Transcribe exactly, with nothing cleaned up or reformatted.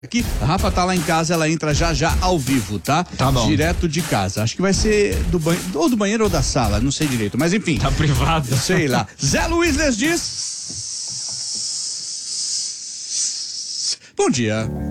Aqui, a Rafa tá lá em casa, ela entra já já ao vivo, tá? Tá bom. Direto de casa. Acho que vai ser do banheiro, ou do banheiro ou da sala, não sei direito, mas enfim. Tá privado. Sei lá. Zé Luiz les diz. Bom dia.